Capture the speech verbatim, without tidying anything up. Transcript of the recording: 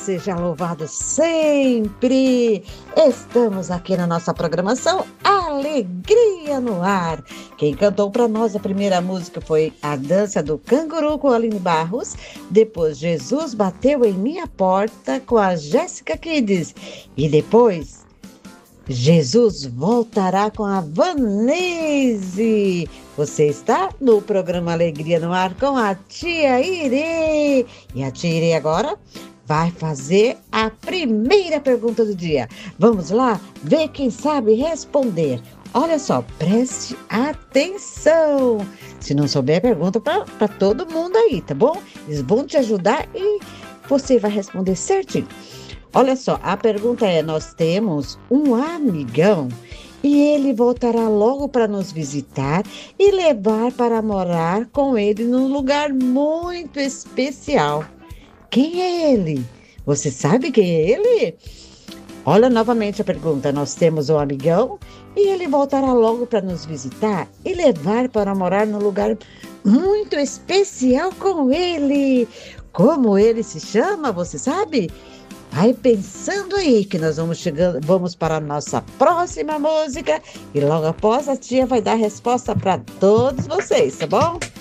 seja louvado sempre! Estamos aqui na nossa programação Alegria no Ar. Quem cantou para nós a primeira música foi A Dança do Canguru com a Aline Barros. Depois, Jesus Bateu em Minha Porta com a Jéssica Kids. E depois, Jesus Voltará com a Vanese. Você está no programa Alegria no Ar com a tia Irê. E a tia Irê agora vai fazer a primeira pergunta do dia. Vamos lá ver quem sabe responder. Olha só, preste atenção. Se não souber, pergunta para todo mundo aí, tá bom? Eles vão te ajudar e você vai responder certinho. Olha só, a pergunta é: nós temos um amigão e ele voltará logo para nos visitar e levar para morar com ele num lugar muito especial. Quem é ele? Você sabe quem é ele? Olha novamente a pergunta. Nós temos um amigão e ele voltará logo para nos visitar e levar para morar num lugar muito especial com ele. Como ele se chama, você sabe? Vai pensando aí que nós vamos chegando, vamos para a nossa próxima música e logo após a tia vai dar a resposta para todos vocês, tá bom?